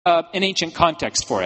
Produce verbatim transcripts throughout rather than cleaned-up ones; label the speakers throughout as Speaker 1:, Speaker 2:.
Speaker 1: uh, an ancient context for it.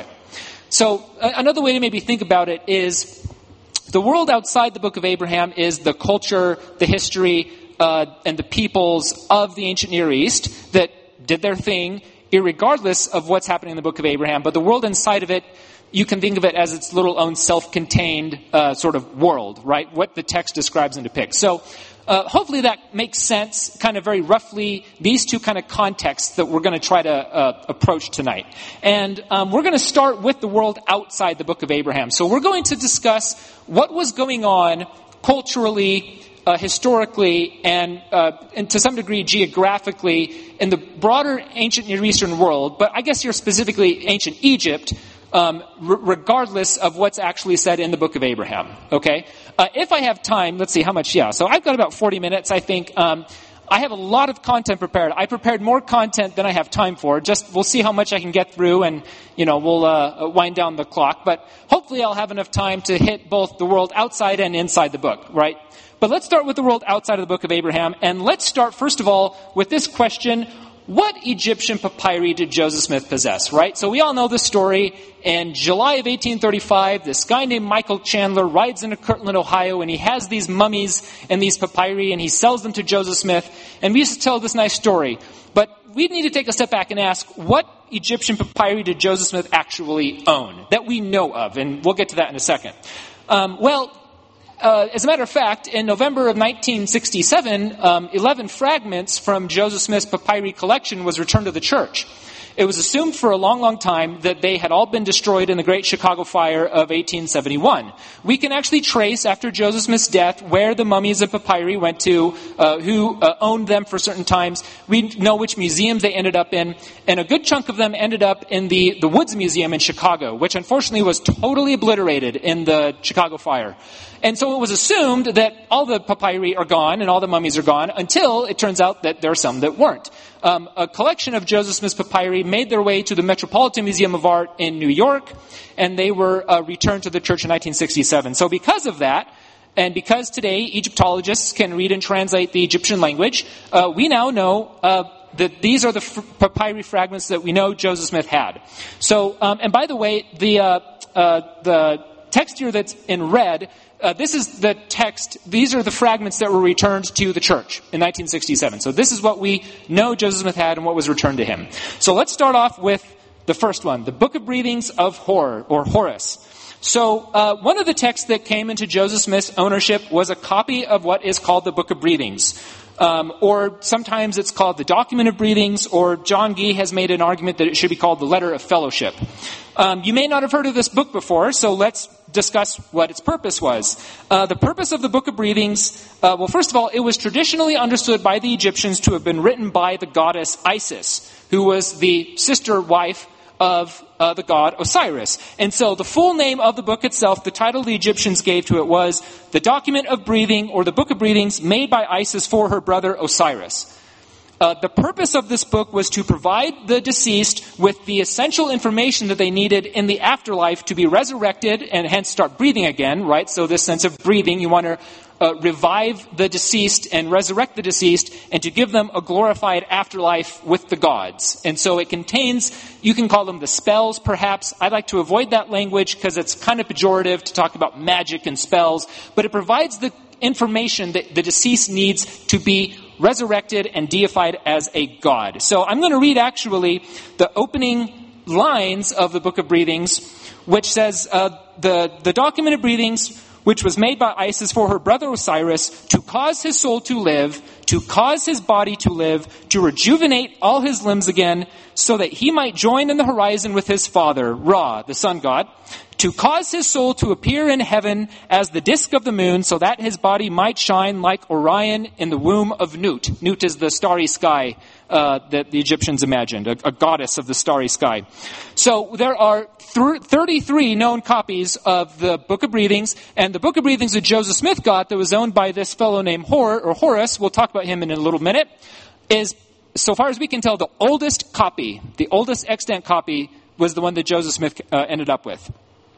Speaker 1: So uh, another way to maybe think about it is the world outside the book of Abraham is the culture, the history, uh, and the peoples of the ancient Near East that did their thing, irregardless of what's happening in the book of Abraham. But the world inside of it, you can think of it as its little own self-contained uh, sort of world, right? What the text describes and depicts. So uh, hopefully that makes sense, kind of very roughly, these two kind of contexts that we're going to try to uh, approach tonight. And um, we're going to start with the world outside the book of Abraham. So we're going to discuss what was going on culturally, uh, historically, and, uh, and to some degree geographically in the broader ancient Near Eastern world, but I guess here specifically ancient Egypt, Um, r- regardless of what's actually said in the book of Abraham, okay? Uh, if I have time, let's see how much, yeah. So I've got about forty minutes, I think. Um, I have a lot of content prepared. I prepared more content than I have time for. Just, we'll see how much I can get through and, you know, we'll uh, wind down the clock. But hopefully I'll have enough time to hit both the world outside and inside the book, right? But let's start with the world outside of the book of Abraham. And let's start, first of all, with this question: what Egyptian papyri did Joseph Smith possess, right? So we all know the story. In July of eighteen thirty-five, this guy named Michael Chandler rides into Kirtland, Ohio, and he has these mummies and these papyri, and he sells them to Joseph Smith. And we used to tell this nice story. But we need to take a step back and ask, what Egyptian papyri did Joseph Smith actually own that we know of? And we'll get to that in a second. Um, well, Uh, as a matter of fact, in November of nineteen sixty-seven, um, eleven fragments from Joseph Smith's papyri collection was returned to the church. It was assumed for a long, long time that they had all been destroyed in the Great Chicago Fire of eighteen seventy-one. We can actually trace, after Joseph Smith's death, where the mummies of papyri went to, uh, who uh, owned them for certain times. We know which museums they ended up in, and a good chunk of them ended up in the, the Woods Museum in Chicago, which unfortunately was totally obliterated in the Chicago Fire. And so it was assumed that all the papyri are gone and all the mummies are gone, until it turns out that there are some that weren't. Um, a collection of Joseph Smith's papyri made their way to the Metropolitan Museum of Art in New York, and they were uh, returned to the church in nineteen sixty-seven. So because of that, and because today Egyptologists can read and translate the Egyptian language, uh, we now know uh, that these are the f- papyri fragments that we know Joseph Smith had. So, um, and by the way, the uh, uh, the text here that's in red, Uh, this is the text, these are the fragments that were returned to the church in nineteen sixty-seven. So this is what we know Joseph Smith had and what was returned to him. So let's start off with the first one, the Book of Breathings of Hor, or Horus. So uh, one of the texts that came into Joseph Smith's ownership was a copy of what is called the Book of Breathings. Um, or sometimes it's called the Document of Breathings, or John Gee has made an argument that it should be called the Letter of Fellowship. Um, you may not have heard of this book before, so let's discuss what its purpose was. Uh, the purpose of the Book of Breathings, uh, well, first of all, it was traditionally understood by the Egyptians to have been written by the goddess Isis, who was the sister wife of uh, the god Osiris. And so the full name of the book itself, the title the Egyptians gave to it was The Document of Breathing, or the Book of Breathings, made by Isis for her brother Osiris. Uh, the purpose of this book was to provide the deceased with the essential information that they needed in the afterlife to be resurrected and hence start breathing again, right? So this sense of breathing, you want to uh, revive the deceased and resurrect the deceased and to give them a glorified afterlife with the gods. And so it contains, you can call them the spells perhaps. I like to avoid that language because it's kind of pejorative to talk about magic and spells, but it provides the information that the deceased needs to be resurrected and deified as a god. So I'm going to read actually the opening lines of the Book of Breathings, which says, uh, the, the Document of Breathings, which was made by Isis for her brother Osiris, to cause his soul to live, to cause his body to live, to rejuvenate all his limbs again, so that he might join in the horizon with his father, Ra, the sun god, to cause his soul to appear in heaven as the disk of the moon, so that his body might shine like Orion in the womb of Nut. Nut is the starry sky uh, that the Egyptians imagined, a, a goddess of the starry sky. So there are th- thirty-three known copies of the Book of Breathings, and the Book of Breathings that Joseph Smith got that was owned by this fellow named Hor, or Horus, we'll talk about him in a little minute, is, so far as we can tell, the oldest copy, the oldest extant copy was the one that Joseph Smith uh, ended up with.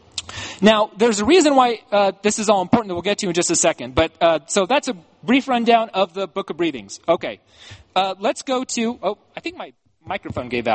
Speaker 1: Now, there's a reason why uh, this is all important that we'll get to in just a second. But uh, so that's a brief rundown of the Book of Breathings. Okay. Uh, let's go to, oh, I think my microphone gave out.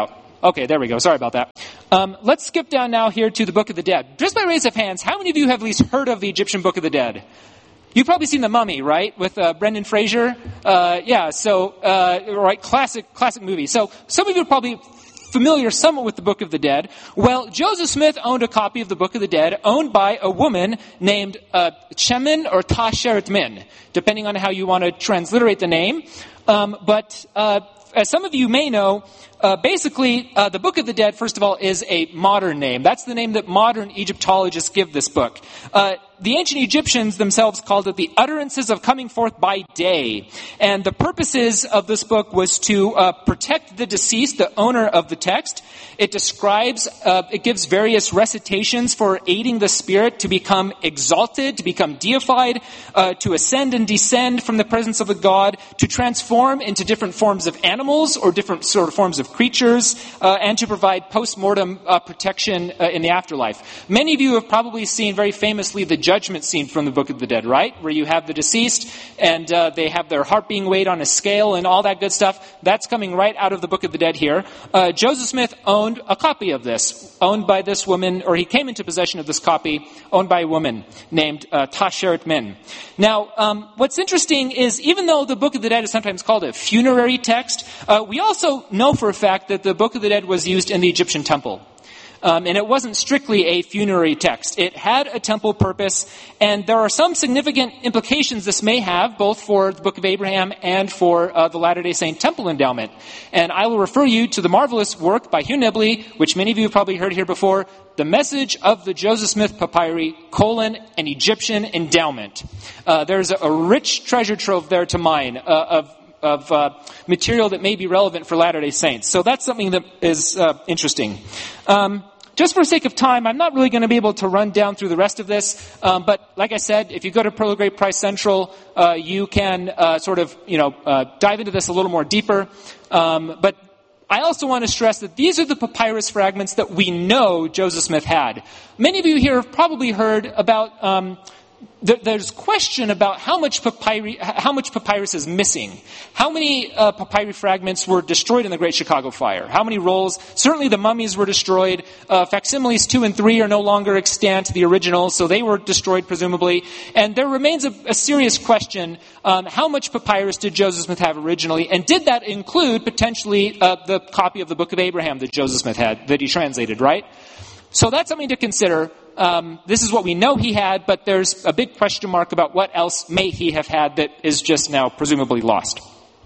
Speaker 1: Okay, there we go. Sorry about that. Um, let's skip down now here to the Book of the Dead. Just by raise of hands, how many of you have at least heard of the Egyptian Book of the Dead? You've probably seen The Mummy, right, with uh, Brendan Fraser? Uh, yeah, so, uh, right, classic, classic movie. So some of you are probably familiar somewhat with the Book of the Dead. Well, Joseph Smith owned a copy of the Book of the Dead owned by a woman named uh, Chemin or Ta-Sheret Min, depending on how you want to transliterate the name. Um, but uh, as some of you may know, Uh, basically, uh, the Book of the Dead, first of all, is a modern name. That's the name that modern Egyptologists give this book. Uh, the ancient Egyptians themselves called it the Utterances of Coming Forth by Day. And the purposes of this book was to uh, protect the deceased, the owner of the text. It describes, uh, it gives various recitations for aiding the spirit to become exalted, to become deified, uh, to ascend and descend from the presence of a god, to transform into different forms of animals or different sort of forms of creatures, uh, and to provide post-mortem uh, protection uh, in the afterlife. Many of you have probably seen very famously the judgment scene from the Book of the Dead, right? Where you have the deceased and uh, they have their heart being weighed on a scale and all that good stuff. That's coming right out of the Book of the Dead here. Uh, Joseph Smith owned a copy of this, owned by this woman, or he came into possession of this copy, owned by a woman named uh, Ta-Sheret Min. Now, um, what's interesting is even though the Book of the Dead is sometimes called a funerary text, uh, we also know for a fact that the Book of the Dead was used in the Egyptian temple. Um, and it wasn't strictly a funerary text. It had a temple purpose, and there are some significant implications this may have, both for the Book of Abraham and for uh, the Latter-day Saint temple endowment. And I will refer you to the marvelous work by Hugh Nibley, which many of you have probably heard here before, The Message of the Joseph Smith Papyri, colon, an Egyptian endowment. Uh, there's a, a rich treasure trove there to mine uh, of of uh, material that may be relevant for Latter-day Saints. So that's something that is uh, interesting. Um, just for sake of time, I'm not really going to be able to run down through the rest of this. Um, but like I said, if you go to Pearl of Great Price Central, uh, you can uh, sort of, you know, uh, dive into this a little more deeper. Um, but I also want to stress that these are the papyrus fragments that we know Joseph Smith had. Many of you here have probably heard about Um, There's question about how much papyri, how much papyrus is missing. How many uh, papyri fragments were destroyed in the Great Chicago Fire? How many rolls? Certainly the mummies were destroyed. Uh, facsimiles two and three are no longer extant, the originals, so they were destroyed presumably. And there remains a, a serious question, um, how much papyrus did Joseph Smith have originally? And did that include potentially uh, the copy of the Book of Abraham that Joseph Smith had, that he translated, right? So that's something to consider. Um, this is what we know he had, but there's a big question mark about what else may he have had that is just now presumably lost.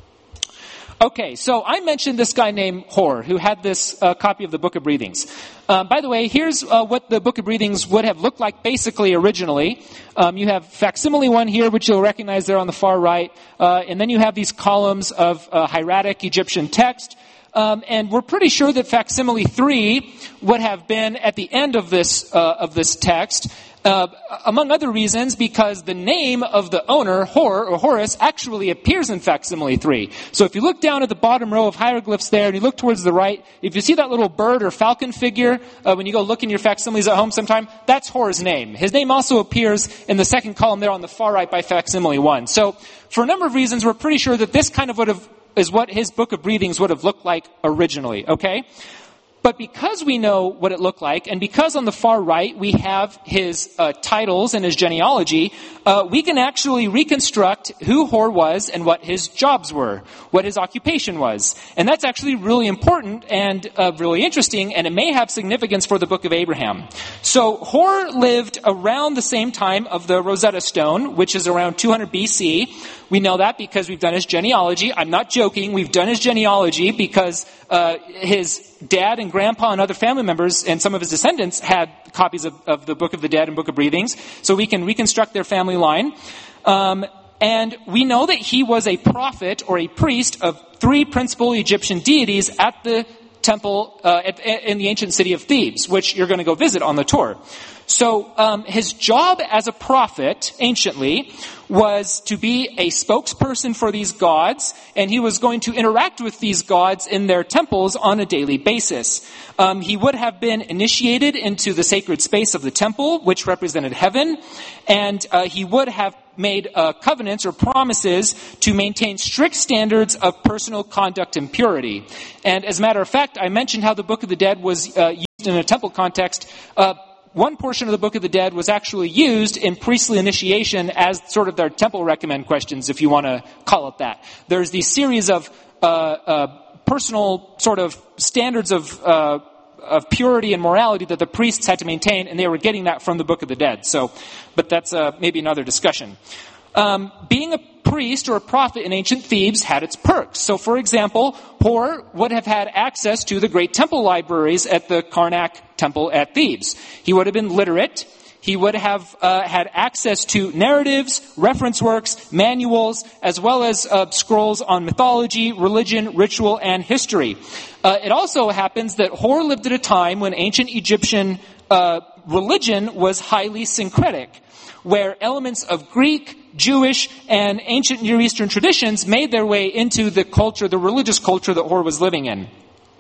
Speaker 1: Okay, so I mentioned this guy named Hor, who had this uh, copy of the Book of Breathings. Uh, by the way, here's uh, what the Book of Breathings would have looked like basically originally. Um, you have facsimile one here, which you'll recognize there on the far right, uh, and then you have these columns of uh, hieratic Egyptian text. Um, and we're pretty sure that facsimile three would have been at the end of this uh, of this text, uh, among other reasons, because the name of the owner, Hor or Horus, actually appears in facsimile three. So if you look down at the bottom row of hieroglyphs there, and you look towards the right, if you see that little bird or falcon figure, uh, when you go look in your facsimiles at home sometime, that's Hor's name. His name also appears in the second column there on the far right by facsimile one. So for a number of reasons, we're pretty sure that this kind of would have is what his Book of Breathings would have looked like originally, okay? But because we know what it looked like, and because on the far right we have his uh, titles and his genealogy, uh, we can actually reconstruct who Hor was and what his jobs were, what his occupation was. And that's actually really important and uh, really interesting, and it may have significance for the Book of Abraham. So Hor lived around the same time of the Rosetta Stone, which is around two hundred B C. We know that because we've done his genealogy. I'm not joking. We've done his genealogy because uh, his dad and grandpa and other family members and some of his descendants had copies of, of the Book of the Dead and Book of Breathings. So we can reconstruct their family line. Um, and we know that he was a prophet or a priest of three principal Egyptian deities at the temple uh, at, in the ancient city of Thebes, which you're going to go visit on the tour. So um, his job as a prophet, anciently, was to be a spokesperson for these gods, and he was going to interact with these gods in their temples on a daily basis. Um, he would have been initiated into the sacred space of the temple, which represented heaven, and uh, he would have made uh, covenants or promises to maintain strict standards of personal conduct and purity. And as a matter of fact, I mentioned how the Book of the Dead was uh, used in a temple context. Uh, one portion of the Book of the Dead was actually used in priestly initiation as sort of their temple recommend questions, if you want to call it that. There's these series of uh, uh, personal sort of standards of uh, of purity and morality that the priests had to maintain, and they were getting that from the Book of the Dead. So, but that's uh, maybe another discussion. Um, being a priest or a prophet in ancient Thebes had its perks. So, for example, Hor would have had access to the great temple libraries at the Karnak temple at Thebes. He would have been literate. He would have uh, had access to narratives, reference works, manuals, as well as uh, scrolls on mythology, religion, ritual, and history. Uh, it also happens that Hor lived at a time when ancient Egyptian uh, religion was highly syncretic, where elements of Greek, Jewish, and ancient Near Eastern traditions made their way into the culture, the religious culture that Hor was living in.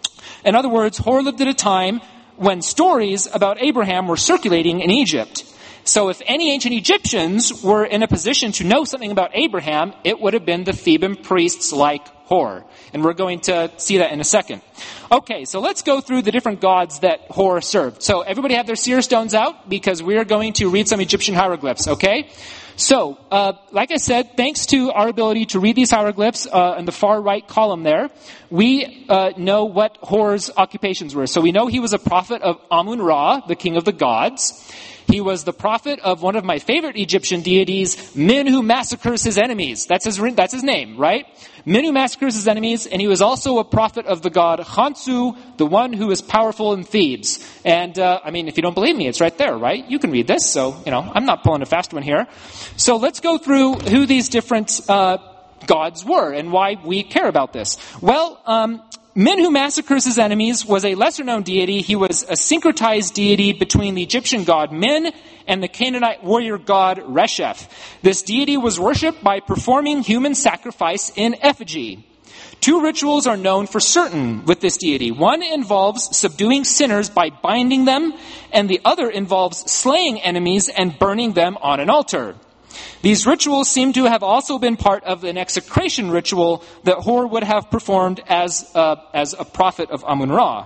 Speaker 1: In other words, Hor lived at a time when stories about Abraham were circulating in Egypt. So if any ancient Egyptians were in a position to know something about Abraham, it would have been the Theban priests like Hor. And we're going to see that in a second. Okay, so let's go through the different gods that Hor served. So everybody have their seer stones out, because we're going to read some Egyptian hieroglyphs, okay? So, uh, like I said, thanks to our ability to read these hieroglyphs uh, in the far right column there, we uh, know what Hor's occupations were. So we know he was a prophet of Amun-Ra, the king of the gods. He was the prophet of one of my favorite Egyptian deities, Min, who massacres his enemies. That's his, that's his name, right? Min, who massacres his enemies. And he was also a prophet of the god Khonsu, the one who is powerful in Thebes. And, uh, I mean, if you don't believe me, it's right there, right? You can read this. So, you know, I'm not pulling a fast one here. So let's go through who these different uh, gods were and why we care about this. Well, um... Min, who massacres his enemies, was a lesser-known deity. He was a syncretized deity between the Egyptian god Min and the Canaanite warrior god Resheph. This deity was worshipped by performing human sacrifice in effigy. Two rituals are known for certain with this deity. One involves subduing sinners by binding them, and the other involves slaying enemies and burning them on an altar. These rituals seem to have also been part of an execration ritual that Hor would have performed as uh, as a prophet of Amun-Ra.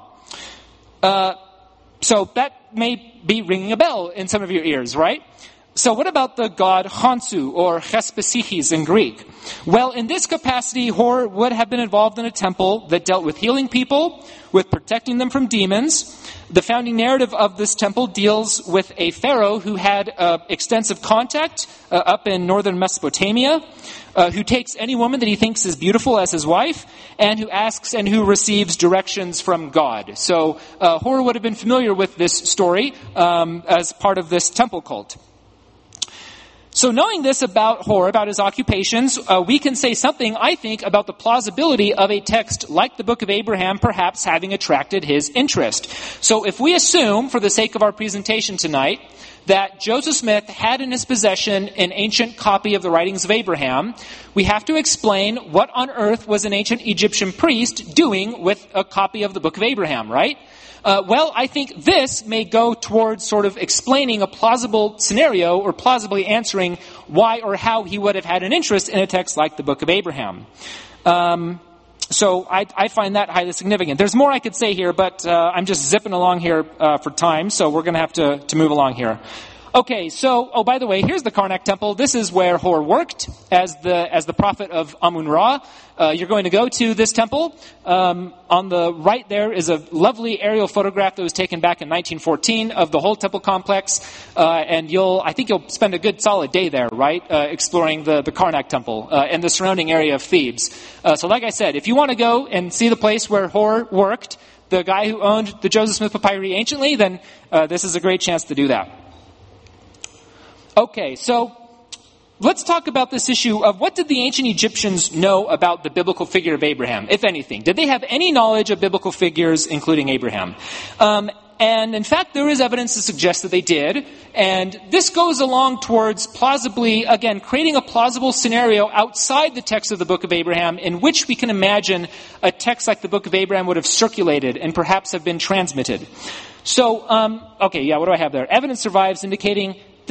Speaker 1: Uh, so that may be ringing a bell in some of your ears, right? So what about the god Khonsu, or Chespasichis in Greek? Well, in this capacity, Hor would have been involved in a temple that dealt with healing people, with protecting them from demons. The founding narrative of this temple deals with a pharaoh who had uh, extensive contact uh, up in northern Mesopotamia, uh, who takes any woman that he thinks is beautiful as his wife, and who asks and who receives directions from God. So uh, Hor would have been familiar with this story um, as part of this temple cult. So knowing this about Hor, about his occupations, uh, we can say something, I think, about the plausibility of a text like the Book of Abraham perhaps having attracted his interest. So if we assume, for the sake of our presentation tonight, that Joseph Smith had in his possession an ancient copy of the writings of Abraham, we have to explain what on earth was an ancient Egyptian priest doing with a copy of the Book of Abraham, right? Uh, well, I think this may go towards sort of explaining a plausible scenario or plausibly answering why or how he would have had an interest in a text like the Book of Abraham. Um, so I, I find that highly significant. There's more I could say here, but uh, I'm just zipping along here uh, for time, so we're going to have to to move along here. Okay, so, oh, by the way, here's the Karnak temple. This is where Hor worked as the as the prophet of Amun-Ra. Uh, you're going to go to this temple. Um, on the right there is a lovely aerial photograph that was taken back in nineteen fourteen of the whole temple complex. Uh, and you'll, I think you'll spend a good solid day there, right, uh, exploring the, the Karnak temple uh, and the surrounding area of Thebes. Uh, so like I said, if you want to go and see the place where Hor worked, the guy who owned the Joseph Smith papyri anciently, then uh, this is a great chance to do that. Okay, so let's talk about this issue of what did the ancient Egyptians know about the biblical figure of Abraham, if anything? Did they have any knowledge of biblical figures, including Abraham? Um, and in fact, there is evidence to suggest that they did. And this goes along towards plausibly, again, creating a plausible scenario outside the text of the Book of Abraham in which we can imagine a text like the Book of Abraham would have circulated and perhaps have been transmitted. So, um, okay, yeah, what do I have there? Evidence survives indicating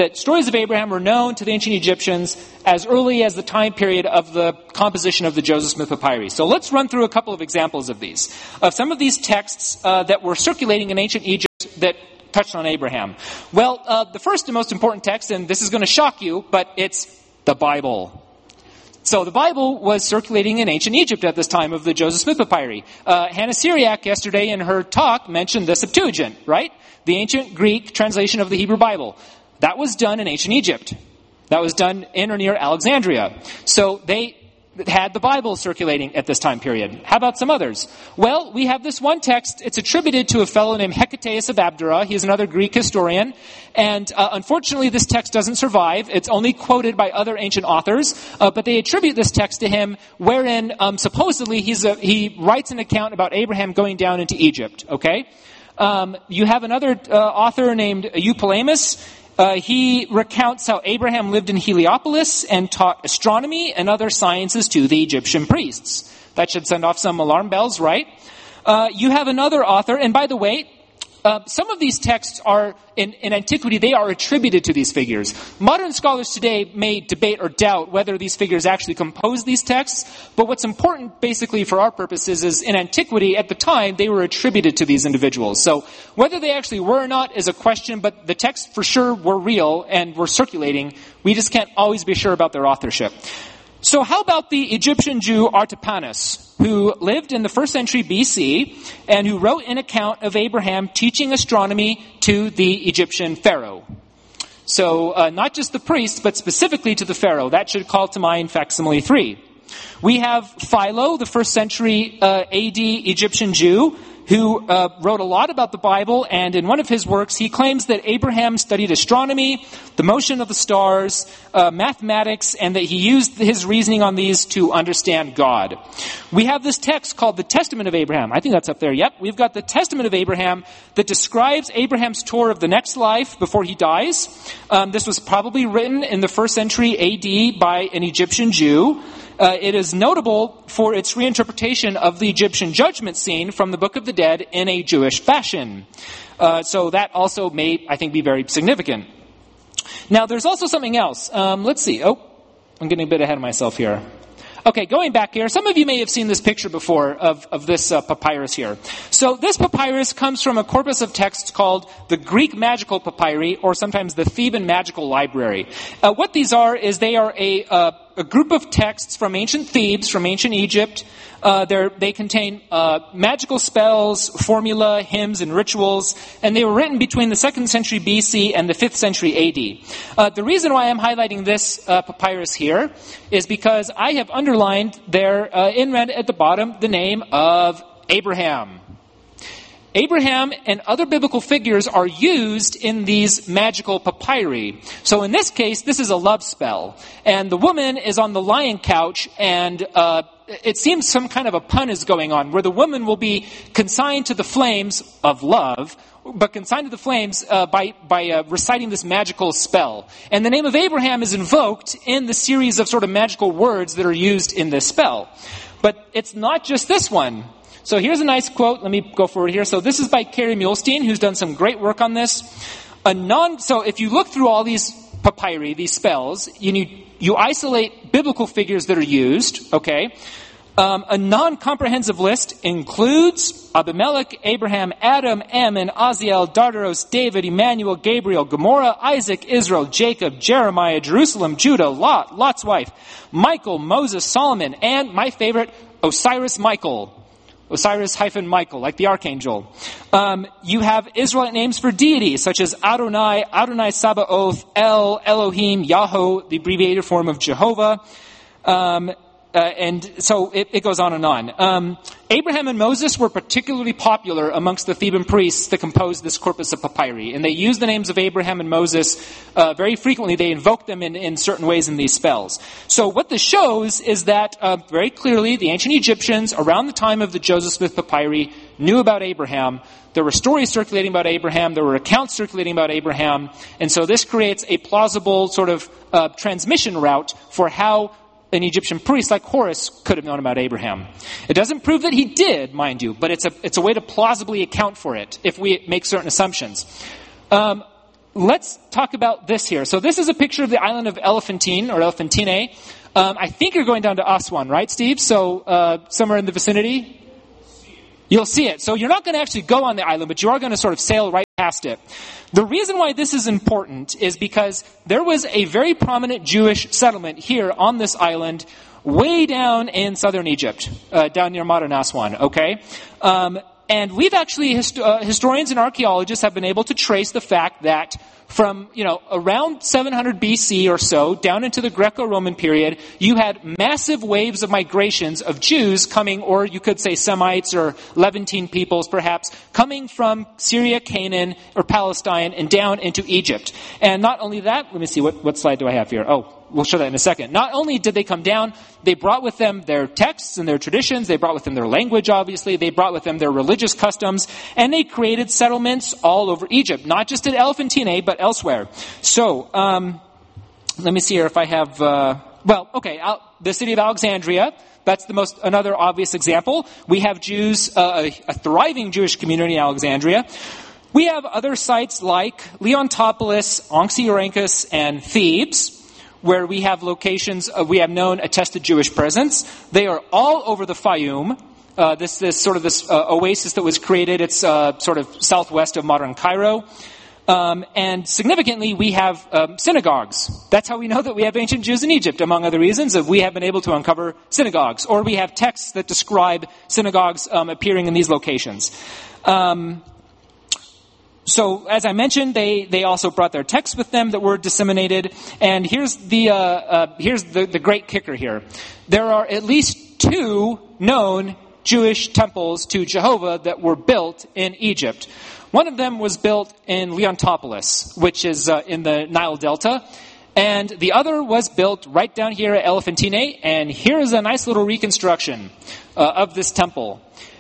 Speaker 1: that stories of Abraham were known to the ancient Egyptians as early as the time period of the composition of the Joseph Smith Papyri. So let's run through a couple of examples of these, of some of these texts uh, that were circulating in ancient Egypt that touched on Abraham. Well, uh, the first and most important text, and this is going to shock you, but it's the Bible. So the Bible was circulating in ancient Egypt at this time of the Joseph Smith Papyri. Uh, Hannah Syriac yesterday in her talk mentioned the Septuagint, right? The ancient Greek translation of the Hebrew Bible. That was done in ancient Egypt. That was done in or near Alexandria. So they had the Bible circulating at this time period. How about some others? Well, we have this one text. It's attributed to a fellow named Hecataeus of Abdera. He's another Greek historian. And uh, unfortunately, this text doesn't survive. It's only quoted by other ancient authors. Uh, but they attribute this text to him, wherein um, supposedly he's a, he writes an account about Abraham going down into Egypt. Okay? Um, you have another uh, author named Eupolemus. Uh, he recounts how Abraham lived in Heliopolis and taught astronomy and other sciences to the Egyptian priests. That should send off some alarm bells, right? Uh, you have another author, and by the way, uh, some of these texts are, in, in antiquity, they are attributed to these figures. Modern scholars today may debate or doubt whether these figures actually composed these texts, but what's important basically for our purposes is in antiquity, at the time, they were attributed to these individuals. So whether they actually were or not is a question, but the texts for sure were real and were circulating. We just can't always be sure about their authorship. So how about the Egyptian Jew Artapanus, who lived in the first century B C and who wrote an account of Abraham teaching astronomy to the Egyptian pharaoh? So uh, not just the priest, but specifically to the pharaoh. That should call to mind facsimile three. We have Philo, the first century uh, A D Egyptian Jew, who uh, wrote a lot about the Bible, and in one of his works, he claims that Abraham studied astronomy, the motion of the stars, uh, mathematics, and that he used his reasoning on these to understand God. We have this text called the Testament of Abraham. I think that's up there. Yep, we've got the Testament of Abraham that describes Abraham's tour of the next life before he dies. Um, this was probably written in the first century A D by an Egyptian Jew. Uh, it is notable for its reinterpretation of the Egyptian judgment scene from the Book of the Dead in a Jewish fashion. Uh, so that also may, I think, be very significant. Now, there's also something else. Um, let's see. Oh, I'm getting a bit ahead of myself here. Okay, going back here, some of you may have seen this picture before of, of this uh, papyrus here. So this papyrus comes from a corpus of texts called the Greek Magical Papyri, or sometimes the Theban Magical Library. Uh, what these are is they are a, uh, a group of texts from ancient Thebes, from ancient Egypt. Uh, they contain uh, magical spells, formula, hymns, and rituals, and they were written between the second century B C and the fifth century A D. Uh, the reason why I'm highlighting this uh, papyrus here is because I have underlined there uh, in red at the bottom the name of Abraham. Abraham and other biblical figures are used in these magical papyri. So in this case, this is a love spell. And the woman is on the lion couch, and uh, it seems some kind of a pun is going on, where the woman will be consigned to the flames of love, but consigned to the flames uh, by, by uh, reciting this magical spell. And the name of Abraham is invoked in the series of sort of magical words that are used in this spell. But it's not just this one. So here's a nice quote. Let me go forward here. So this is by Carrie Muhlstein, who's done some great work on this. A non, so if you look through all these papyri, these spells, you need, you isolate biblical figures that are used, okay? Um, a non-comprehensive list includes Abimelech, Abraham, Adam, Ammon, Aziel, Dardaros, David, Emmanuel, Gabriel, Gomorrah, Isaac, Israel, Jacob, Jeremiah, Jerusalem, Judah, Lot, Lot's wife, Michael, Moses, Solomon, and my favorite, Osiris Michael. Osiris hyphen Michael, like the archangel. Um, you have Israelite names for deities, such as Adonai, Adonai Sabaoth, El, Elohim, Yahweh, the abbreviated form of Jehovah. Um, uh, and so it, it goes on and on. Um, Abraham and Moses were particularly popular amongst the Theban priests that composed this corpus of papyri. And they used the names of Abraham and Moses uh, very frequently. They invoked them in, in certain ways in these spells. So what this shows is that uh, very clearly the ancient Egyptians, around the time of the Joseph Smith Papyri, knew about Abraham. There were stories circulating about Abraham. There were accounts circulating about Abraham. And so this creates a plausible sort of uh, transmission route for how an Egyptian priest like Horus could have known about Abraham. It doesn't prove that he did, mind you, but it's a it's a way to plausibly account for it if we make certain assumptions. Um, let's talk about this here. So this is a picture of the island of Elephantine, or Elephantine. Um, I think you're going down to Aswan, right, Steve? So uh, somewhere in the vicinity? You'll see it. So you're not going to actually go on the island, but you are going to sort of sail right past it. The reason why this is important is because there was a very prominent Jewish settlement here on this island way down in southern Egypt, uh, down near modern Aswan, okay? Um, and we've actually, hist- uh, historians and archaeologists have been able to trace the fact that from, you know, around seven hundred B C or so, down into the Greco-Roman period, you had massive waves of migrations of Jews coming, or you could say Semites or Levantine peoples perhaps, coming from Syria, Canaan, or Palestine and down into Egypt. And not only that, let me see, what, what slide do I have here? Oh, we'll show that in a second. Not only did they come down, they brought with them their texts and their traditions. They brought with them their language, obviously. They brought with them their religious customs. And they created settlements all over Egypt, not just at Elephantine, but elsewhere. So, um, let me see here if I have, uh, well, okay, Al- the city of Alexandria. That's the most, another obvious example. We have Jews, uh, a, a thriving Jewish community in Alexandria. We have other sites like Leontopolis, Oxyrhynchus, and Thebes, where we have locations, uh, we have known attested Jewish presence. They are all over the Fayum. Uh, this, this sort of this uh, oasis that was created. It's uh, sort of southwest of modern Cairo. Um, and significantly, we have um, synagogues. That's how we know that we have ancient Jews in Egypt, among other reasons. Of we have been able to uncover synagogues, or we have texts that describe synagogues um, appearing in these locations. Um, So, as I mentioned, they, they also brought their texts with them that were disseminated. And here's the uh, uh, here's the, the great kicker here. There are at least two known Jewish temples to Jehovah that were built in Egypt. One of them was built in Leontopolis, which is uh, in the Nile Delta. And the other was built right down here at Elephantine. And here is a nice little reconstruction uh, of this temple.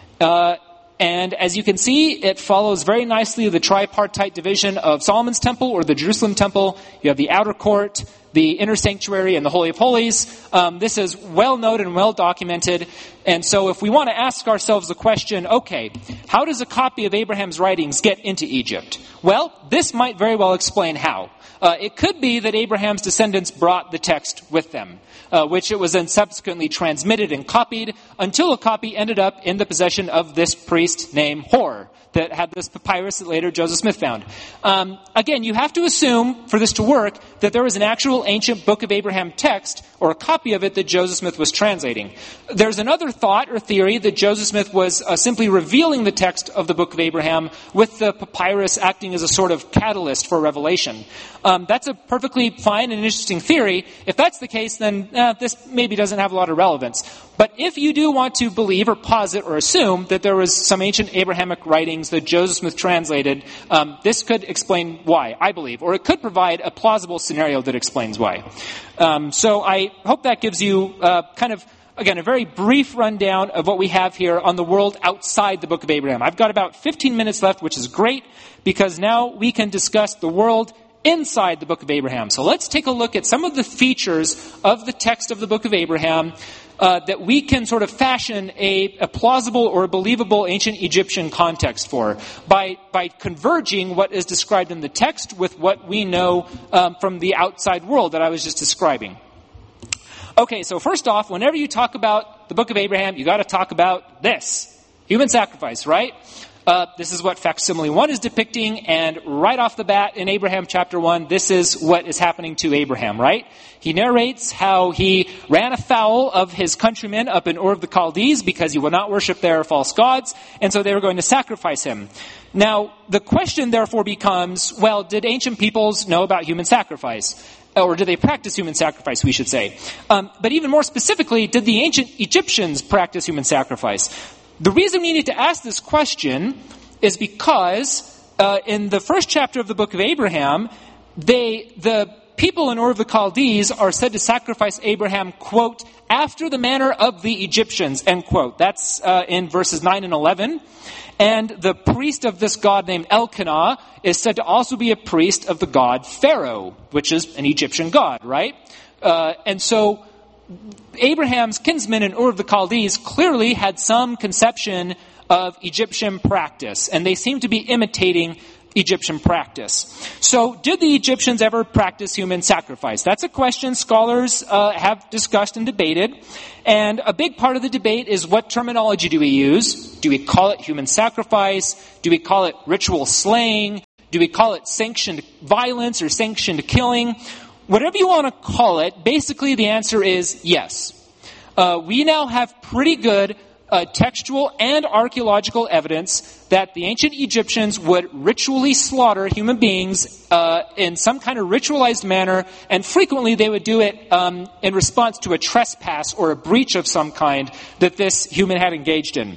Speaker 1: Uh And as you can see, it follows very nicely the tripartite division of Solomon's temple or the Jerusalem temple. You have the outer court, the inner sanctuary, and the Holy of Holies. Um, this is well known and well documented. And so if we want to ask ourselves the question, okay, how does a copy of Abraham's writings get into Egypt? Well, this might very well explain how. Uh, it could be that Abraham's descendants brought the text with them, uh, which it was then subsequently transmitted and copied until a copy ended up in the possession of this priest named Hor that had this papyrus that later Joseph Smith found. Um, again, you have to assume, for this to work, that there was an actual ancient Book of Abraham text or a copy of it that Joseph Smith was translating. There's another thought or theory that Joseph Smith was uh, simply revealing the text of the Book of Abraham with the papyrus acting as a sort of catalyst for revelation. Um, that's a perfectly fine and interesting theory. If that's the case, then uh, this maybe doesn't have a lot of relevance. But if you do want to believe or posit or assume that there was some ancient Abrahamic writings that Joseph Smith translated, um, this could explain why, I believe. Or it could provide a plausible scenario that explains why. Um, so I hope that gives you uh, kind of, again, a very brief rundown of what we have here on the world outside the Book of Abraham. I've got about fifteen minutes left, which is great, because now we can discuss the world inside the Book of Abraham. So let's take a look at some of the features of the text of the Book of Abraham uh, that we can sort of fashion a, a plausible or a believable ancient Egyptian context for by, by converging what is described in the text with what we know um, from the outside world that I was just describing. Okay, so first off, whenever you talk about the Book of Abraham, you got to talk about this. Human sacrifice, right? Uh, this is what facsimile one is depicting, and right off the bat in Abraham chapter one, this is what is happening to Abraham, right? He narrates how he ran afoul of his countrymen up in Ur of the Chaldees because he would not worship their false gods, and so they were going to sacrifice him. Now, the question therefore becomes, well, did ancient peoples know about human sacrifice? Or did they practice human sacrifice, we should say? Um, but even more specifically, did the ancient Egyptians practice human sacrifice? The reason we need to ask this question is because uh, in the first chapter of the book of Abraham, they the people in Ur of the Chaldees are said to sacrifice Abraham, quote, after the manner of the Egyptians, end quote. That's uh, in verses nine and eleven. And the priest of this god named Elkanah is said to also be a priest of the god Pharaoh, which is an Egyptian god, right? Uh, and so Abraham's kinsmen in Ur of the Chaldees clearly had some conception of Egyptian practice, and they seem to be imitating Egyptian practice. So, did the Egyptians ever practice human sacrifice? That's a question scholars uh, have discussed and debated. And a big part of the debate is, what terminology do we use? Do we call it human sacrifice? Do we call it ritual slaying? Do we call it sanctioned violence or sanctioned killing? Whatever you want to call it, basically the answer is yes. Uh, we now have pretty good Uh, textual and archaeological evidence that the ancient Egyptians would ritually slaughter human beings uh, in some kind of ritualized manner, and frequently they would do it um, in response to a trespass or a breach of some kind that this human had engaged in.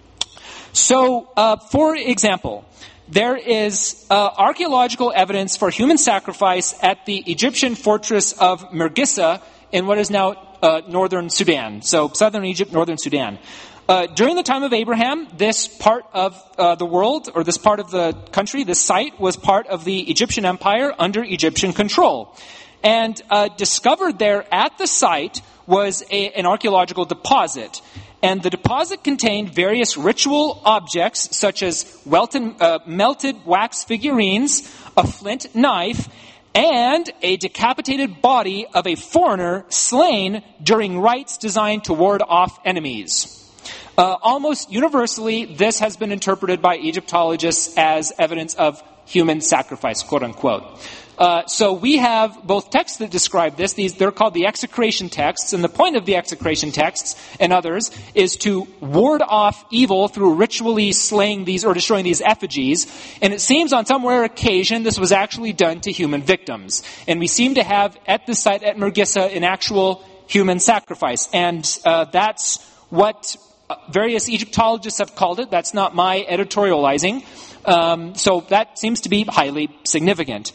Speaker 1: So, uh, for example, there is uh, archaeological evidence for human sacrifice at the Egyptian fortress of Mergissa in what is now uh, northern Sudan. So, southern Egypt, northern Sudan. Uh, during the time of Abraham, this part of uh, the world, or this part of the country, this site, was part of the Egyptian Empire under Egyptian control. And uh, discovered there at the site was a, an archaeological deposit. And the deposit contained various ritual objects, such as welted, uh, melted wax figurines, a flint knife, and a decapitated body of a foreigner slain during rites designed to ward off enemies. Uh, almost universally, this has been interpreted by Egyptologists as evidence of human sacrifice, quote unquote. Uh, so we have both texts that describe this. These, they're called the execration texts, and the point of the execration texts and others is to ward off evil through ritually slaying these or destroying these effigies. And it seems on some rare occasion this was actually done to human victims. And we seem to have at the site at Mergissa an actual human sacrifice. And uh, that's what various Egyptologists have called it. That's not my editorializing. Um, so that seems to be highly significant.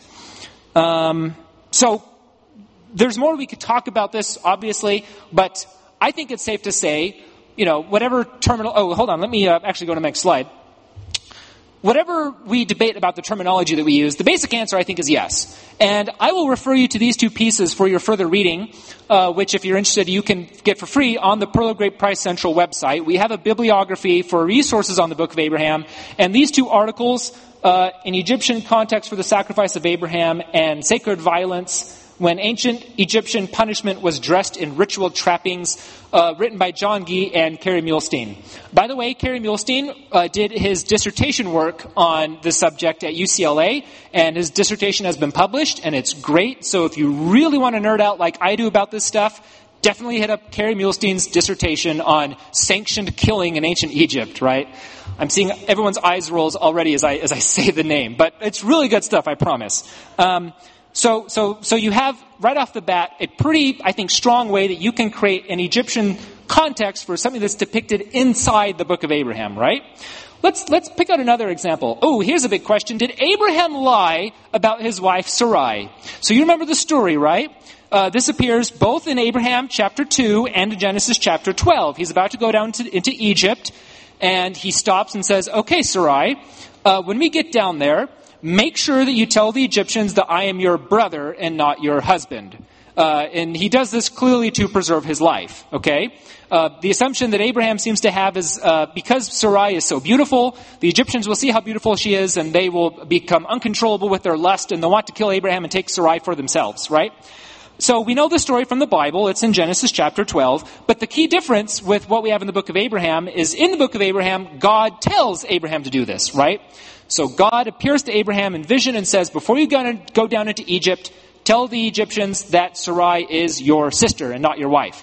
Speaker 1: Um, so there's more we could talk about this, obviously, but I think it's safe to say, you know, whatever terminal... Oh, hold on. Let me uh, actually go to the next slide. Whatever we debate about the terminology that we use, the basic answer, I think, is yes. And I will refer you to these two pieces for your further reading, uh, which, if you're interested, you can get for free on the Pearl of Great Price Central website. We have a bibliography for resources on the Book of Abraham, and these two articles, uh, in Egyptian context for the sacrifice of Abraham and sacred violence, when ancient Egyptian punishment was dressed in ritual trappings, uh, written by John Gee and Kerry Muhlestein. By the way, Kerry Muhlestein uh, did his dissertation work on the subject at U C L A, and his dissertation has been published, and it's great. So if you really want to nerd out like I do about this stuff, definitely hit up Kerry Muhlestein's dissertation on sanctioned killing in ancient Egypt, right? I'm seeing everyone's eyes rolls already as I as I say the name, but it's really good stuff, I promise. Um, So, so, so you have right off the bat a pretty, I think, strong way that you can create an Egyptian context for something that's depicted inside the Book of Abraham, right? Let's let's pick out another example. Oh, here's a big question: did Abraham lie about his wife Sarai? So you remember the story, right? Uh, this appears both in Abraham chapter two and in Genesis chapter twelve. He's about to go down to, into Egypt, and he stops and says, "Okay, Sarai, uh, when we get down there, make sure that you tell the Egyptians that I am your brother and not your husband." Uh, and he does this clearly to preserve his life, okay? Uh, the assumption that Abraham seems to have is uh, because Sarai is so beautiful, the Egyptians will see how beautiful she is, and they will become uncontrollable with their lust, and they'll want to kill Abraham and take Sarai for themselves, right? So we know the story from the Bible. It's in Genesis chapter twelve. But the key difference with what we have in the book of Abraham is in the book of Abraham, God tells Abraham to do this, right? So God appears to Abraham in vision and says, before you go down into Egypt, tell the Egyptians that Sarai is your sister and not your wife.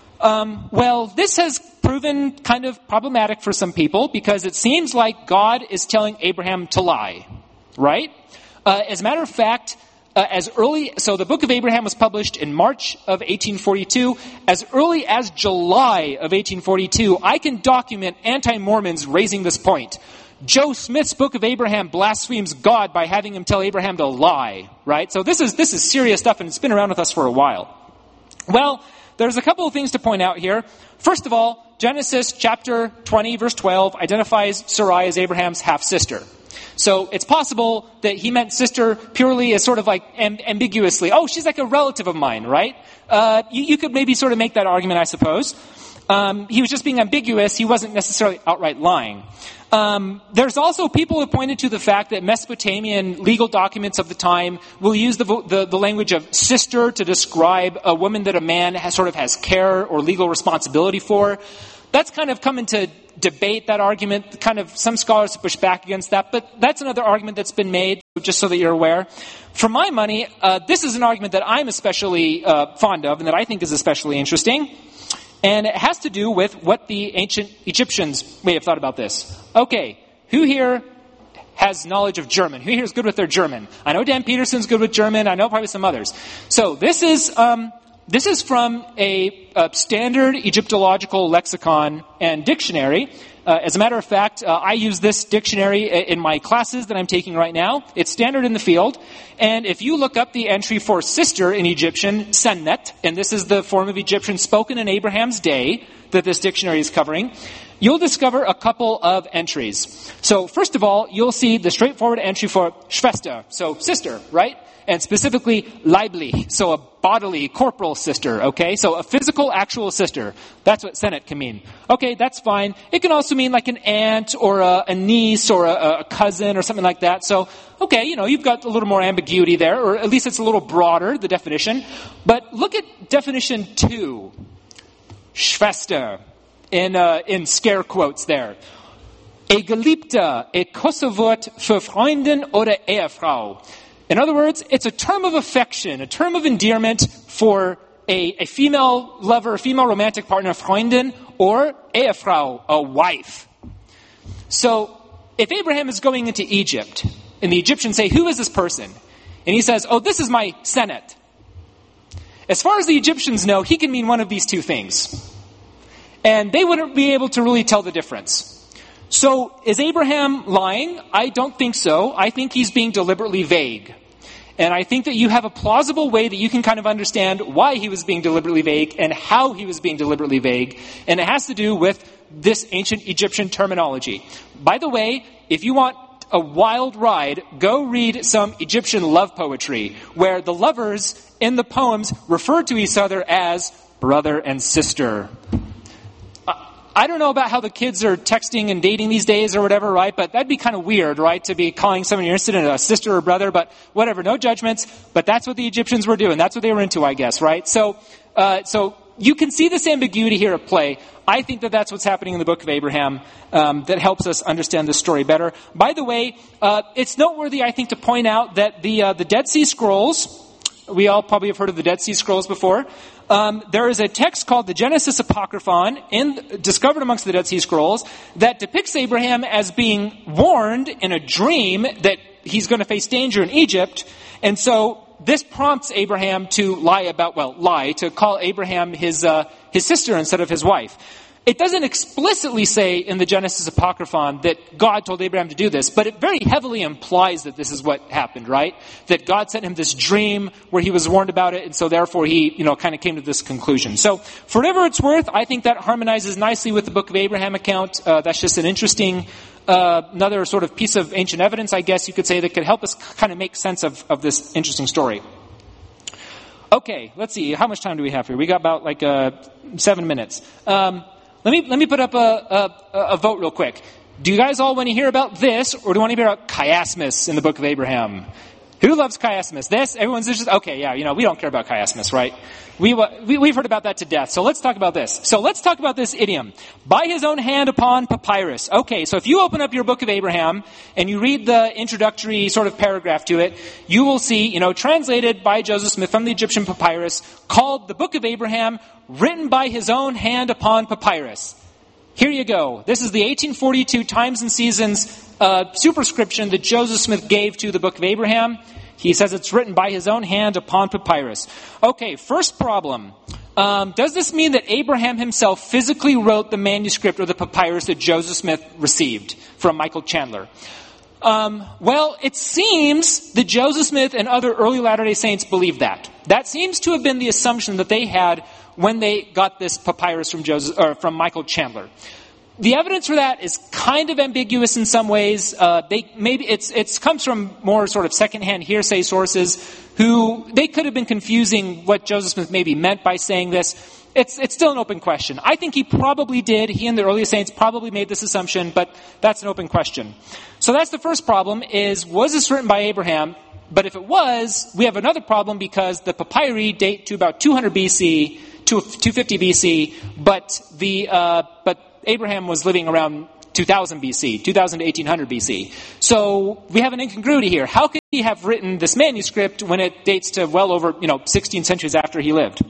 Speaker 1: Um, well, this has proven kind of problematic for some people because it seems like God is telling Abraham to lie, right? Uh, as a matter of fact, uh, as early, so the book of Abraham was published in March of eighteen forty-two. As early as July of eighteen forty-two, I can document anti-Mormons raising this point. Joe Smith's Book of Abraham blasphemes God by having him tell Abraham to lie, right? So this is this is serious stuff, and it's been around with us for a while. Well, there's a couple of things to point out here. First of all, Genesis chapter twenty, verse twelve, identifies Sarai as Abraham's half-sister. So it's possible that he meant sister purely as sort of like amb- ambiguously. Oh, she's like a relative of mine, right? Uh, you, you could maybe sort of make that argument, I suppose. Um, he was just being ambiguous. He wasn't necessarily outright lying. Um, there's also people who pointed to the fact that Mesopotamian legal documents of the time will use the, the, the language of sister to describe a woman that a man has, sort of has care or legal responsibility for. That's kind of come into debate, that argument. Kind of some scholars push back against that, but that's another argument that's been made, just so that you're aware. For my money, uh, this is an argument that I'm especially uh, fond of and that I think is especially interesting. And it has to do with what the ancient Egyptians may have thought about this. Okay, who here has knowledge of German? Who here is good with their German? I know Dan Peterson's good with German. I know probably some others. So this is um, this is from a, a standard Egyptological lexicon and dictionary. Uh, as a matter of fact, uh, I use this dictionary in my classes that I'm taking right now. It's standard in the field. And if you look up the entry for sister in Egyptian, senet, and this is the form of Egyptian spoken in Abraham's day that this dictionary is covering, you'll discover a couple of entries. So first of all, you'll see the straightforward entry for Schwester, so sister, right? And specifically leiblich, so a bodily, corporal sister, okay? So a physical, actual sister. That's what senet can mean. Okay, that's fine. It can also mean like an aunt or a, a niece or a, a cousin or something like that. So, okay, you know, you've got a little more ambiguity there, or at least it's a little broader, the definition. But look at definition two. Schwester, in, uh, in scare quotes there. A Geliebte, a Kosovort für Freundin oder Ehefrau. In other words, it's a term of affection, a term of endearment for a, a female lover, a female romantic partner, Freundin, or Ehefrau, a wife. So, if Abraham is going into Egypt, and the Egyptians say, who is this person? And he says, oh, this is my senet. As far as the Egyptians know, he can mean one of these two things. And they wouldn't be able to really tell the difference. So, is Abraham lying? I don't think so. I think he's being deliberately vague. And I think that you have a plausible way that you can kind of understand why he was being deliberately vague and how he was being deliberately vague. And it has to do with this ancient Egyptian terminology. By the way, if you want a wild ride, go read some Egyptian love poetry, where the lovers in the poems refer to each other as brother and sister. I don't know about how the kids are texting and dating these days or whatever, right? But that'd be kind of weird, right? To be calling someone you're interested in a sister or brother, but whatever, no judgments. But that's what the Egyptians were doing. That's what they were into, I guess, right? So, uh, so you can see this ambiguity here at play. I think that that's what's happening in the book of Abraham, um, that helps us understand this story better. By the way, uh, it's noteworthy, I think, to point out that the, uh, the Dead Sea Scrolls, we all probably have heard of the Dead Sea Scrolls before. Um, there is a text called the Genesis Apocryphon, in, discovered amongst the Dead Sea Scrolls, that depicts Abraham as being warned in a dream that he's going to face danger in Egypt. And so this prompts Abraham to lie about, well, lie, to call Abraham his, uh, his sister instead of his wife. It doesn't explicitly say in the Genesis Apocryphon that God told Abraham to do this, but it very heavily implies that this is what happened, right? That God sent him this dream where he was warned about it, and so therefore he, you know, kind of came to this conclusion. So, for whatever it's worth, I think that harmonizes nicely with the Book of Abraham account. Uh, that's just an interesting, uh, another sort of piece of ancient evidence, I guess you could say, that could help us kind of make sense of, of this interesting story. Okay, let's see. How much time do we have here? We got about like uh, seven minutes. Um, Let me let me put up a, a, a vote real quick. Do you guys all want to hear about this, or do you want to hear about chiasmus in the book of Abraham? Who loves chiasmus? This? Everyone's just, okay, yeah, you know, we don't care about chiasmus, right? We, we, we've heard about that to death. So let's talk about this. So let's talk about this idiom. By his own hand upon papyrus. Okay, so if you open up your book of Abraham and you read the introductory sort of paragraph to it, you will see, you know, translated by Joseph Smith from the Egyptian papyrus, called the Book of Abraham, written by his own hand upon papyrus. Here you go. This is the eighteen forty-two Times and Seasons uh, superscription that Joseph Smith gave to the Book of Abraham. He says it's written by his own hand upon papyrus. Okay, first problem. Um, does this mean that Abraham himself physically wrote the manuscript or the papyrus that Joseph Smith received from Michael Chandler? Um, well, it seems that Joseph Smith and other early Latter-day Saints believed that. That seems to have been the assumption that they had when they got this papyrus from Joseph or from Michael Chandler. The evidence for that is kind of ambiguous in some ways. Uh, they maybe it's it's comes from more sort of secondhand hearsay sources who they could have been confusing what Joseph Smith maybe meant by saying this. it's it's still an open question. I think he probably did. He and the earliest saints probably made this assumption, but that's an open question. So that's the first problem is, was this written by Abraham? But if it was, we have another problem because the papyri date to about two hundred B C, to two fifty B C, but the uh, but Abraham was living around two thousand B C, two thousand to eighteen hundred B C. So we have an incongruity here. How could he have written this manuscript when it dates to well over, you know, sixteen centuries after he lived?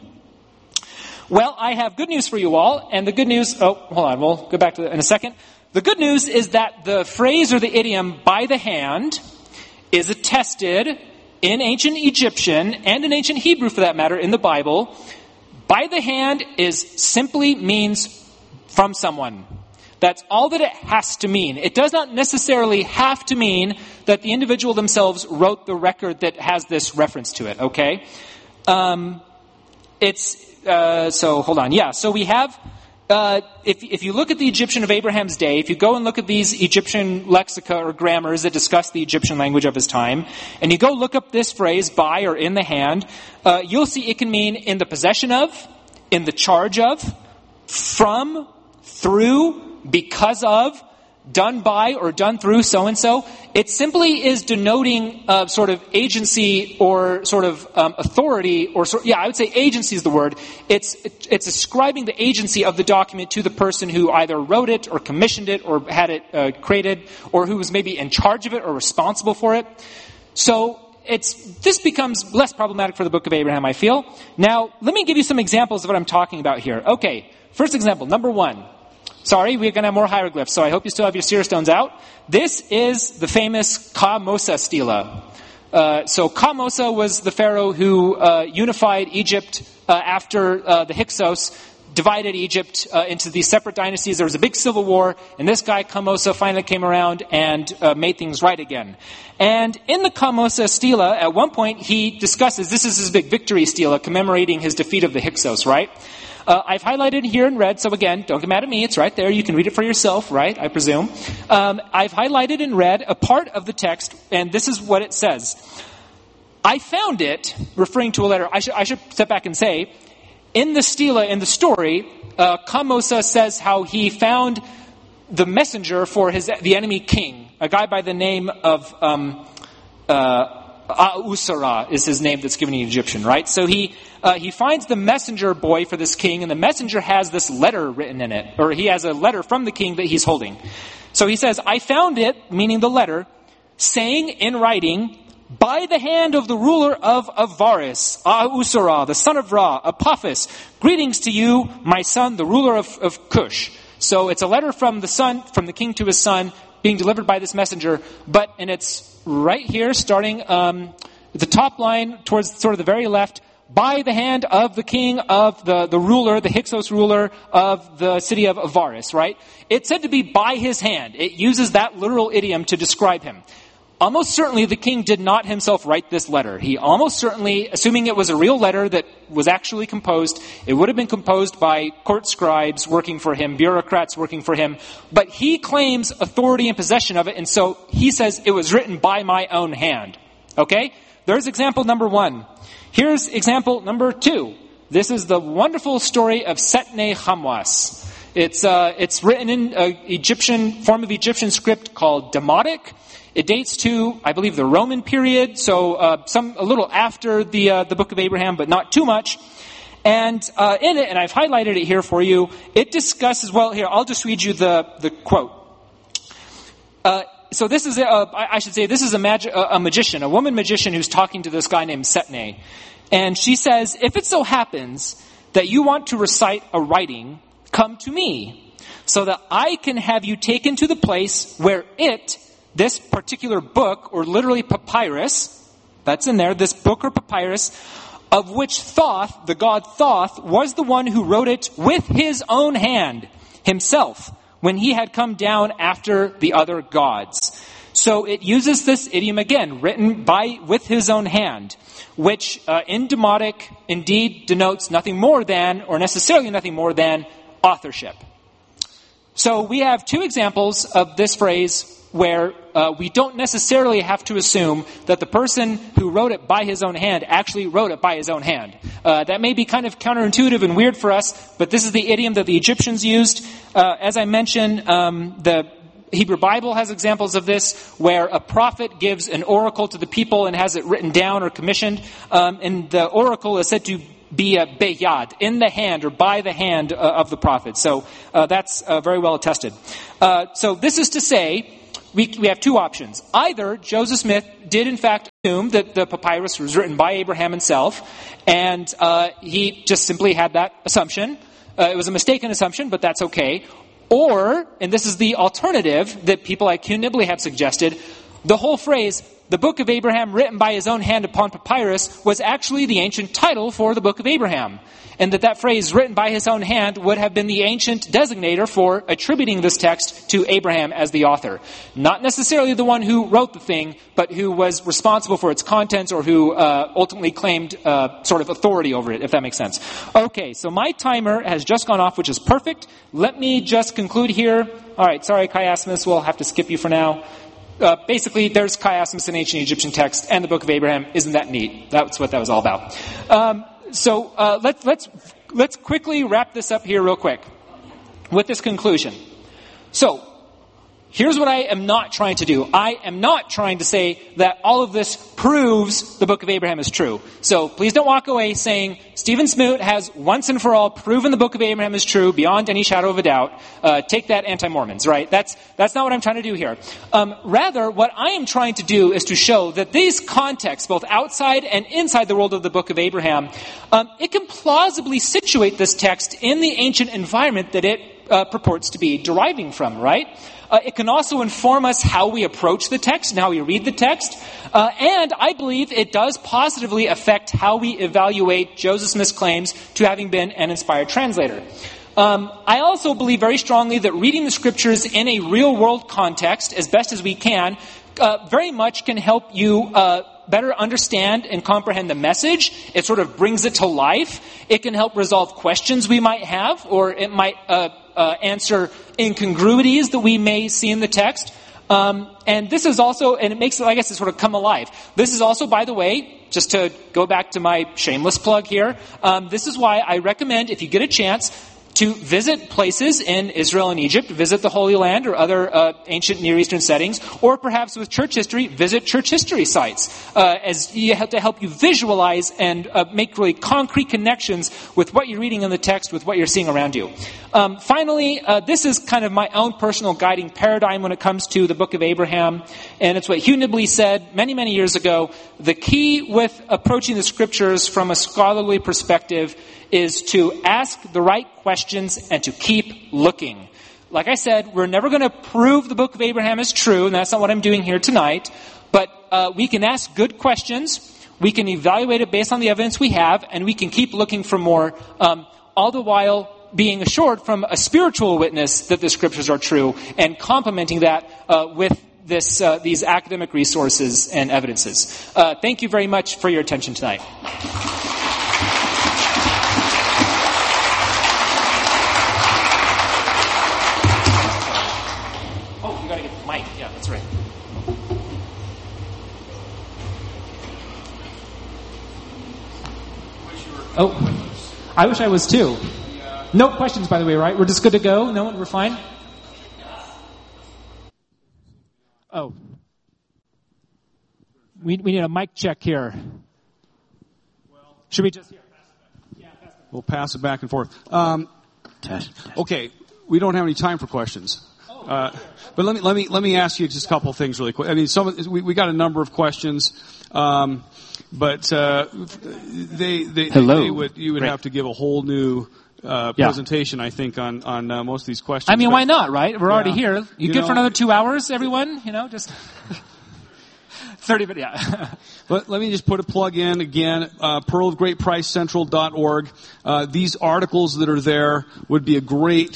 Speaker 1: Well, I have good news for you all, and the good news, oh, hold on, we'll go back to that in a second. The good news is that the phrase or the idiom by the hand is attested in ancient Egyptian and in ancient Hebrew for that matter in the Bible. By the hand is simply means from someone. That's all that it has to mean. It does not necessarily have to mean that the individual themselves wrote the record that has this reference to it, okay? Um, it's, uh, so hold on. Yeah, so we have, uh, if, if you look at the Egyptian of Abraham's day, if you go and look at these Egyptian lexica or grammars that discuss the Egyptian language of his time, and you go look up this phrase, by or in the hand, uh, you'll see it can mean in the possession of, in the charge of, from, through, because of, done by, or done through so-and-so. It simply is denoting uh, sort of agency or sort of um, authority, or sort, yeah, I would say agency is the word. It's it, it's ascribing the agency of the document to the person who either wrote it or commissioned it or had it uh, created, or who was maybe in charge of it or responsible for it. So it's this becomes less problematic for the book of Abraham, I feel. Now, let me give you some examples of what I'm talking about here. Okay, first example, number one. Sorry, we're going to have more hieroglyphs, so I hope you still have your seer stones out. This is the famous Ka-Mosa stela. Uh, so Ka-Mosa was the pharaoh who uh, unified Egypt uh, after uh, the Hyksos divided Egypt uh, into these separate dynasties. There was a big civil war, and this guy Ka-Mosa finally came around and uh, made things right again. And in the Ka-Mosa stela, at one point he discusses, this is his big victory stela, commemorating his defeat of the Hyksos, right? Uh, I've highlighted here in red, so again, don't get mad at me, it's right there, you can read it for yourself, right, I presume. Um, I've highlighted in red a part of the text, and this is what it says. I found it, referring to a letter, I should, I should step back and say, in the stela, in the story, uh, Ka-Mosa says how he found the messenger for his the enemy king, a guy by the name of um, uh, A'usara is his name that's given in Egyptian, right? So he uh, he finds the messenger boy for this king, and the messenger has this letter written in it, or he has a letter from the king that he's holding. So he says, I found it, meaning the letter, saying in writing, by the hand of the ruler of Avaris, A'usara, the son of Ra, Apophis, greetings to you, my son, the ruler of, of Cush. So it's a letter from the son, from the king to his son, being delivered by this messenger, but, and it's right here, starting um, the top line towards sort of the very left, by the hand of the king of the, the ruler, the Hyksos ruler of the city of Avaris, right? It's said to be by his hand. It uses that literal idiom to describe him. Almost certainly the king did not himself write this letter. He almost certainly, assuming it was a real letter that was actually composed, it would have been composed by court scribes working for him, bureaucrats working for him. But he claims authority and possession of it, and so he says it was written by my own hand. Okay? There's example number one. Here's example number two. This is the wonderful story of Setne Hamwas. It's uh, it's written in an Egyptian form of Egyptian script called Demotic. It dates to, I believe, the Roman period, so uh, some a little after the uh, the Book of Abraham, but not too much. And uh, in it, and I've highlighted it here for you, it discusses, well, here, I'll just read you the, the quote. Uh, so this is, a, I should say, this is a, magi- a magician, a woman magician who's talking to this guy named Setne. And she says, if it so happens that you want to recite a writing, come to me, so that I can have you taken to the place where it, this particular book, or literally papyrus, that's in there, this book or papyrus, of which Thoth, the god Thoth, was the one who wrote it with his own hand, himself, when he had come down after the other gods. So it uses this idiom again, written by, with his own hand, which uh, in Demotic indeed denotes nothing more than, or necessarily nothing more than, authorship. So we have two examples of this phrase, where uh, we don't necessarily have to assume that the person who wrote it by his own hand actually wrote it by his own hand. Uh, that may be kind of counterintuitive and weird for us, but this is the idiom that the Egyptians used. Uh, as I mentioned, um, the Hebrew Bible has examples of this, where a prophet gives an oracle to the people and has it written down or commissioned, um, and the oracle is said to be a beyad, in the hand or by the hand uh, of the prophet. So uh, that's uh, very well attested. Uh, so this is to say, we, we have two options. Either Joseph Smith did in fact assume that the papyrus was written by Abraham himself, and uh, he just simply had that assumption. Uh, it was a mistaken assumption, but that's okay. Or, and this is the alternative that people like Hugh Nibley have suggested, the whole phrase, the Book of Abraham written by his own hand upon papyrus, was actually the ancient title for the Book of Abraham. And that that phrase, written by his own hand, would have been the ancient designator for attributing this text to Abraham as the author. Not necessarily the one who wrote the thing, but who was responsible for its contents, or who uh, ultimately claimed uh, sort of authority over it, if that makes sense. Okay, so my timer has just gone off, which is perfect. Let me just conclude here. All right, sorry, Chiasmus, we'll have to skip you for now. Uh, basically, there's chiasmus in ancient Egyptian text and the Book of Abraham. Isn't that neat? That's what that was all about. Um, so uh, let's let's let's quickly wrap this up here real quick with this conclusion. So here's what I am not trying to do. I am not trying to say that all of this proves the Book of Abraham is true. So please don't walk away saying Stephen Smoot has once and for all proven the Book of Abraham is true beyond any shadow of a doubt. Uh, take that, anti-Mormons, right? That's that's not what I'm trying to do here. Um, rather, what I am trying to do is to show that these contexts, both outside and inside the world of the Book of Abraham, um, it can plausibly situate this text in the ancient environment that it uh, purports to be deriving from, right? Uh, it can also inform us how we approach the text and how we read the text. Uh, and I believe it does positively affect how we evaluate Joseph Smith's claims to having been an inspired translator. Um, I also believe very strongly that reading the scriptures in a real-world context, as best as we can, uh, very much can help you uh, better understand and comprehend the message. It sort of brings it to life. It can help resolve questions we might have, or it might uh, uh, answer incongruities that we may see in the text. Um, and this is also, and it makes it, I guess, it sort of come alive. This is also, by the way, just to go back to my shameless plug here, um, this is why I recommend, if you get a chance, to visit places in Israel and Egypt, visit the Holy Land or other uh, ancient Near Eastern settings, or perhaps with church history, visit church history sites, uh, as you have to help you visualize and uh, make really concrete connections with what you're reading in the text, with what you're seeing around you. Um, finally, uh, this is kind of my own personal guiding paradigm when it comes to the Book of Abraham, and it's what Hugh Nibley said many, many years ago. The key with approaching the scriptures from a scholarly perspective is to ask the right questions and to keep looking. Like I said, we're never going to prove the Book of Abraham is true, and that's not what I'm doing here tonight. But uh, we can ask good questions, we can evaluate it based on the evidence we have, and we can keep looking for more, um, all the while being assured from a spiritual witness that the scriptures are true, and complementing that uh, with this uh, these academic resources and evidences. Uh, thank you very much for your attention tonight. Oh, I wish I was too. No questions, by the way, right? We're just good to go? No one? We're fine? Oh. We we need a mic check here. Should we just... Here, pass it back. Yeah, pass it back.
Speaker 2: We'll pass it back and forth. Um,
Speaker 3: test, test.
Speaker 2: Okay, we don't have any time for questions.
Speaker 1: Oh,
Speaker 2: uh, but let me let me let me ask you just a couple of things really quick. I mean, some of, we we got a number of questions. Um, But uh, they, they,
Speaker 1: Hello.
Speaker 2: they would you would
Speaker 1: Great.
Speaker 2: have to give a whole new uh,
Speaker 1: Yeah.
Speaker 2: presentation, I think, on on uh, most of these questions.
Speaker 1: I mean,
Speaker 2: But-
Speaker 1: why not, right? We're already
Speaker 2: Yeah.
Speaker 1: here. You,
Speaker 2: You
Speaker 1: good
Speaker 2: know-
Speaker 1: for another two hours, everyone? You know, just... thirty minutes, yeah.
Speaker 2: Let, let me just put a plug in again, uh, pearl of great price central dot org. Uh, these articles that are there would be a great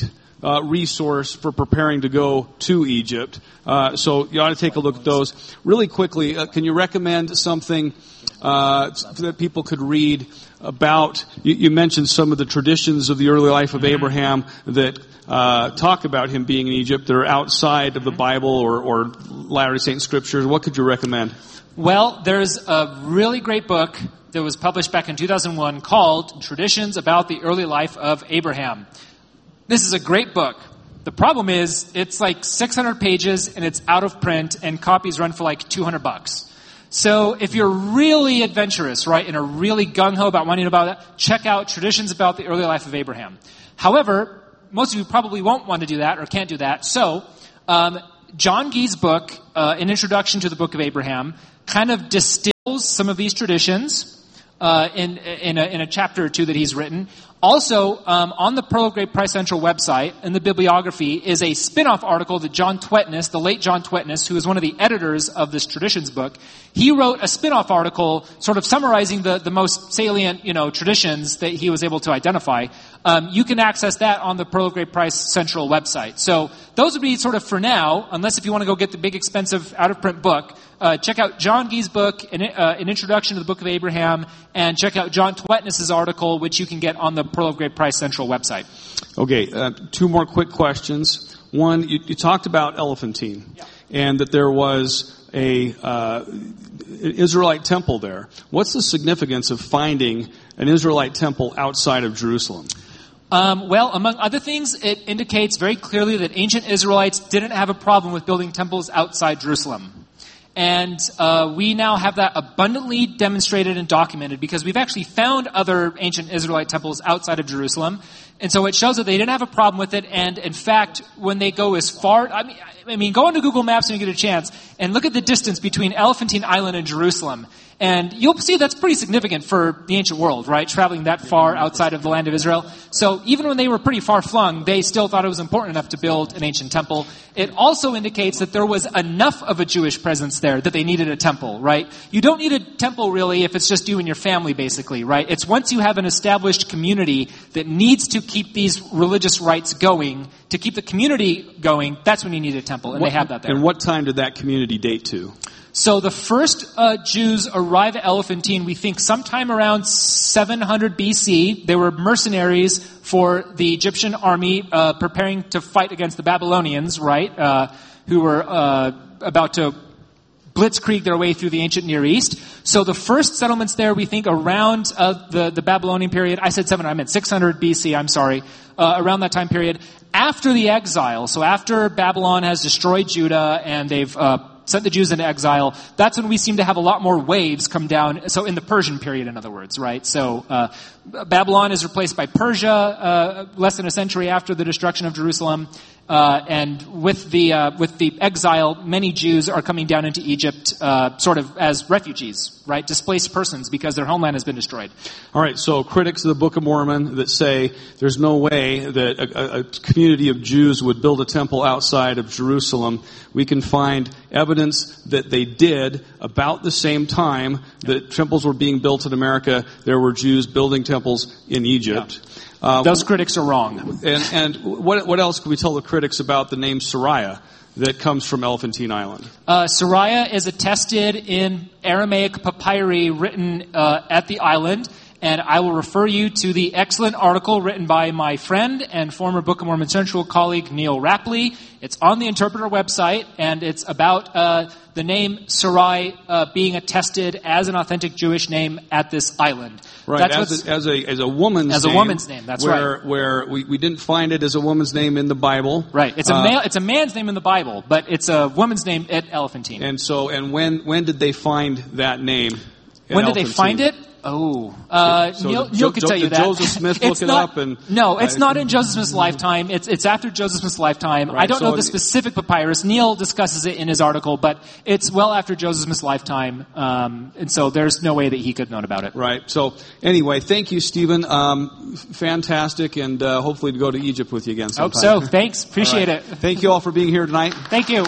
Speaker 2: uh, resource for preparing to go to Egypt. Uh, so you ought to take a look at those. Really quickly, uh, can you recommend something uh, that people could read about, you, you mentioned some of the traditions of the early life of Abraham that uh, talk about him being in Egypt that are outside of the Bible or, or Latter-day Saint scriptures. What could you recommend?
Speaker 1: Well, there's a really great book that was published back in two thousand one called Traditions About the Early Life of Abraham. This is a great book. The problem is it's like six hundred pages and it's out of print and copies run for like two hundred bucks. So if you're really adventurous, right, and are really gung-ho about wanting to know about that, check out Traditions About the Early Life of Abraham. However, most of you probably won't want to do that or can't do that. So um, John Gee's book, uh, An Introduction to the Book of Abraham, kind of distills some of these traditions uh, in in a, in a chapter or two that he's written. Also, um, on the Pearl of Great Price Central website, in the bibliography, is a spin-off article that John Twetness, the late John Twetness, who is one of the editors of this traditions book, he wrote a spin-off article sort of summarizing the, the most salient, you know, traditions that he was able to identify. Um, you can access that on the Pearl of Great Price Central website. So those would be sort of for now, unless if you want to go get the big expensive out-of-print book, uh, check out John Gee's book, an, uh, an Introduction to the Book of Abraham, and check out John Twetness's article, which you can get on the Pearl of Great Price Central website.
Speaker 2: Okay, uh, two more quick questions. One, you, you talked about Elephantine, yeah. and that there was a uh, Israelite temple there. What's the significance of finding an Israelite temple outside of Jerusalem?
Speaker 1: Um, well, among other things, it indicates very clearly that ancient Israelites didn't have a problem with building temples outside Jerusalem. And uh, we now have that abundantly demonstrated and documented because we've actually found other ancient Israelite temples outside of Jerusalem. And so it shows that they didn't have a problem with it. And in fact, when they go as far, I mean, I mean, go onto Google Maps when you get a chance and look at the distance between Elephantine Island and Jerusalem. And you'll see that's pretty significant for the ancient world, right? Traveling that far outside of the land of Israel. So even when they were pretty far flung, they still thought it was important enough to build an ancient temple. It also indicates that there was enough of a Jewish presence there that they needed a temple, right? You don't need a temple really if it's just you and your family, basically, right? It's once you have an established community that needs to keep these religious rites going, to keep the community going, that's when you need a temple, and
Speaker 2: what,
Speaker 1: they have that there.
Speaker 2: And what time did that community date to?
Speaker 1: So the first uh, Jews arrive at Elephantine, we think sometime around seven hundred B C. They were mercenaries for the Egyptian army uh, preparing to fight against the Babylonians, right, uh, who were uh, about to blitzkrieg their way through the ancient Near East. So the first settlements there, we think, around uh, the, the Babylonian period. I said seven, I meant six hundred B C, I'm sorry. Uh, around that time period. After the exile, so after Babylon has destroyed Judah and they've uh, sent the Jews into exile, that's when we seem to have a lot more waves come down. So in the Persian period, in other words, right? So uh, Babylon is replaced by Persia uh, less than a century after the destruction of Jerusalem. Uh, and with the uh, with the exile, many Jews are coming down into Egypt, uh, sort of as refugees, right? Displaced persons because their homeland has been destroyed.
Speaker 2: All right. So critics of the Book of Mormon that say there's no way that a, a community of Jews would build a temple outside of Jerusalem, we can find evidence that they did about the same time that temples were being built in America. There were Jews building temples in Egypt.
Speaker 1: Yeah. Uh, Those critics are wrong.
Speaker 2: And, and what, what else can we tell the critics about the name Sariah that comes from Elephantine Island?
Speaker 1: Uh, Sariah is attested in Aramaic papyri written uh, at the island. And I will refer you to the excellent article written by my friend and former Book of Mormon Central colleague Neil Rapley. It's on the Interpreter website, and it's about uh, the name Sarai uh, being attested as an authentic Jewish name at this island.
Speaker 2: Right,
Speaker 1: that's
Speaker 2: as, a, as a as a woman's
Speaker 1: as
Speaker 2: name.
Speaker 1: As a woman's name, that's
Speaker 2: where,
Speaker 1: right.
Speaker 2: Where we, we didn't find it as a woman's name in the Bible.
Speaker 1: Right, it's a
Speaker 2: uh,
Speaker 1: male, it's a man's name in the Bible, but it's a woman's name at Elephantine.
Speaker 2: And so, and when when did they find that name?
Speaker 1: When did they find it? Oh, uh,
Speaker 2: so
Speaker 1: Neil,
Speaker 2: jo-
Speaker 1: Neil could
Speaker 2: jo-
Speaker 1: tell you that.
Speaker 2: Joseph Smith look it
Speaker 1: not,
Speaker 2: up and
Speaker 1: no, it's
Speaker 2: uh,
Speaker 1: not in Joseph Smith's lifetime. It's it's after Joseph Smith's lifetime.
Speaker 2: Right,
Speaker 1: I don't
Speaker 2: so
Speaker 1: know the specific papyrus. Neil discusses it in his article, but it's well after Joseph Smith's lifetime, um, and so there's no way that he could have known about it.
Speaker 2: Right. So anyway, thank you, Stephen. Um, fantastic, and uh, hopefully to go to Egypt with you again sometime.
Speaker 1: Hope so. Thanks. Appreciate
Speaker 2: right.
Speaker 1: it.
Speaker 2: Thank you all for being here tonight.
Speaker 1: Thank you.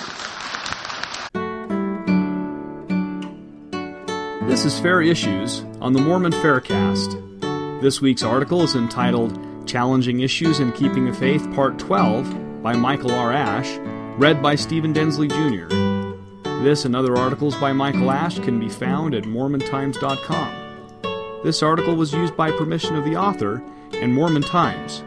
Speaker 3: This is Fair Issues on the Mormon Faircast. This week's article is entitled, Challenging Issues in Keeping the Faith, Part twelve, by Michael R. Ash, read by Stephen Densley, Junior This and other articles by Michael Ash can be found at Mormon Times dot com. This article was used by permission of the author and Mormon Times.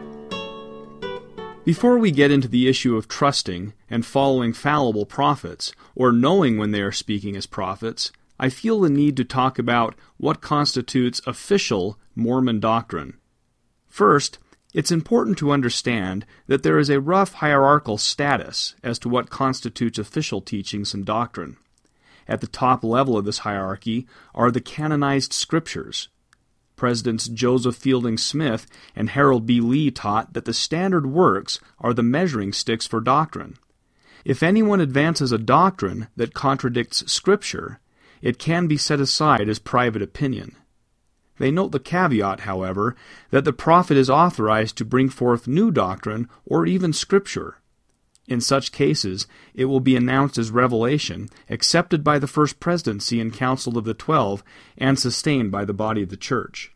Speaker 3: Before we get into the issue of trusting and following fallible prophets, or knowing when they are speaking as prophets, I feel the need to talk about what constitutes official Mormon doctrine. First, it's important to understand that there is a rough hierarchical status as to what constitutes official teachings and doctrine. At the top level of this hierarchy are the canonized scriptures. Presidents Joseph Fielding Smith and Harold B. Lee taught that the standard works are the measuring sticks for doctrine. If anyone advances a doctrine that contradicts Scripture, it can be set aside as private opinion. They note the caveat, however, that the prophet is authorized to bring forth new doctrine or even Scripture. In such cases, it will be announced as revelation, accepted by the First Presidency and Council of the Twelve, and sustained by the body of the Church.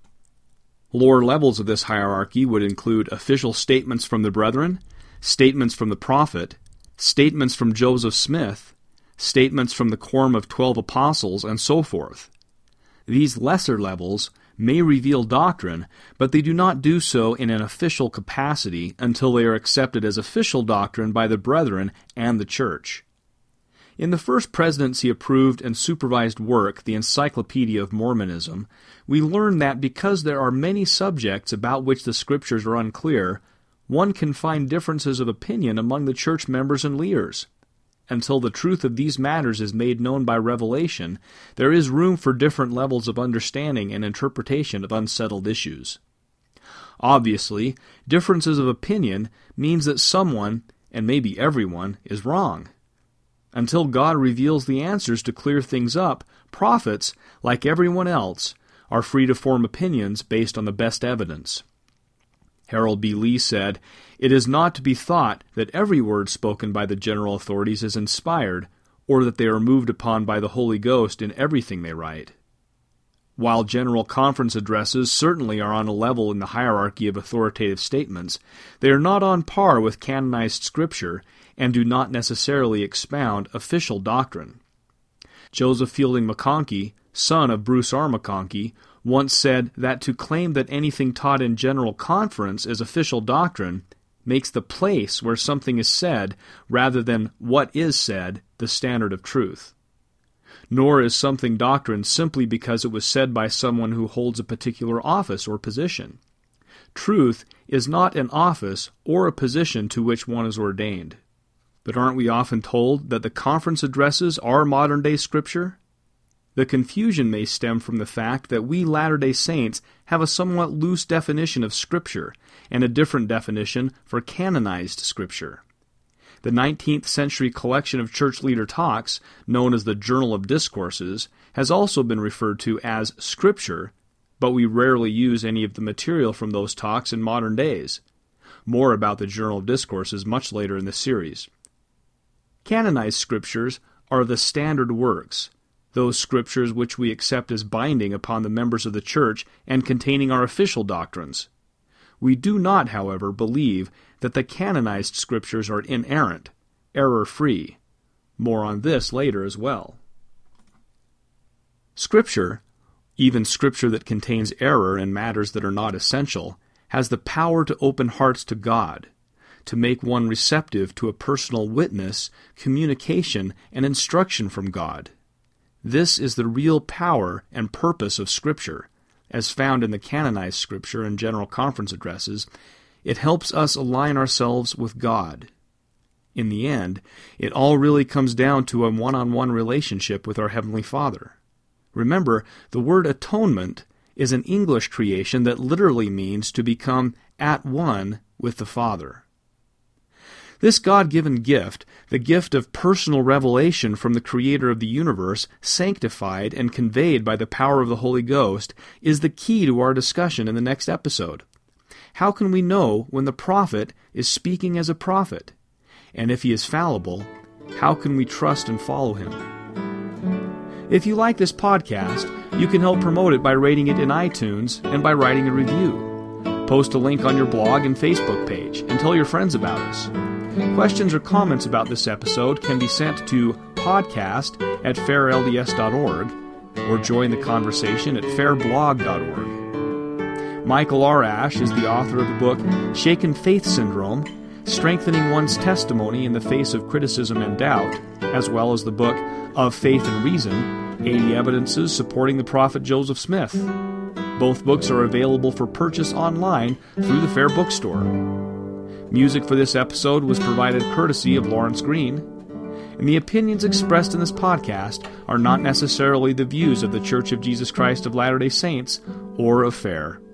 Speaker 3: Lower levels of this hierarchy would include official statements from the brethren, statements from the prophet, statements from Joseph Smith, statements from the Quorum of Twelve Apostles, and so forth. These lesser levels may reveal doctrine, but they do not do so in an official capacity until they are accepted as official doctrine by the brethren and the Church. In the First Presidency approved and supervised work, the Encyclopedia of Mormonism, we learn that because there are many subjects about which the Scriptures are unclear, one can find differences of opinion among the church members and leaders. Until the truth of these matters is made known by revelation, there is room for different levels of understanding and interpretation of unsettled issues. Obviously, differences of opinion means that someone, and maybe everyone, is wrong. Until God reveals the answers to clear things up, prophets, like everyone else, are free to form opinions based on the best evidence. Harold B. Lee said, "It is not to be thought that every word spoken by the general authorities is inspired, or that they are moved upon by the Holy Ghost in everything they write." While general conference addresses certainly are on a level in the hierarchy of authoritative statements, they are not on par with canonized Scripture and do not necessarily expound official doctrine. Joseph Fielding McConkie, son of Bruce R. McConkie, once said that to claim that anything taught in general conference is official doctrine makes the place where something is said, rather than what is said, the standard of truth. Nor is something doctrine simply because it was said by someone who holds a particular office or position. Truth is not an office or a position to which one is ordained. But aren't we often told that the conference addresses are modern-day Scripture? The confusion may stem from the fact that we Latter-day Saints have a somewhat loose definition of Scripture and a different definition for canonized Scripture. The nineteenth century collection of church leader talks, known as the Journal of Discourses, has also been referred to as Scripture, but we rarely use any of the material from those talks in modern days. More about the Journal of Discourses much later in this series. Canonized Scriptures are the standard works, those Scriptures which we accept as binding upon the members of the Church and containing our official doctrines. We do not, however, believe that the canonized Scriptures are inerrant, error-free. More on this later as well. Scripture, even Scripture that contains error in matters that are not essential, has the power to open hearts to God, to make one receptive to a personal witness, communication, and instruction from God. This is the real power and purpose of Scripture, as found in the canonized Scripture and general conference addresses. It helps us align ourselves with God. In the end, it all really comes down to a one-on-one relationship with our Heavenly Father. Remember, the word atonement is an English creation that literally means to become at one with the Father. This God-given gift, the gift of personal revelation from the Creator of the universe, sanctified and conveyed by the power of the Holy Ghost, is the key to our discussion in the next episode. How can we know when the prophet is speaking as a prophet? And if he is fallible, how can we trust and follow him? If you like this podcast, you can help promote it by rating it in iTunes and by writing a review. Post a link on your blog and Facebook page and tell your friends about us. Questions or comments about this episode can be sent to podcast at fair l d s dot org or join the conversation at fair blog dot org. Michael R. Ash is the author of the book Shaken Faith Syndrome, Strengthening One's Testimony in the Face of Criticism and Doubt, as well as the book Of Faith and Reason, eighty Evidences Supporting the Prophet Joseph Smith. Both books are available for purchase online through the Fair Bookstore. Music for this episode was provided courtesy of Lawrence Green, and the opinions expressed in this podcast are not necessarily the views of the Church of Jesus Christ of Latter-day Saints or of Fair.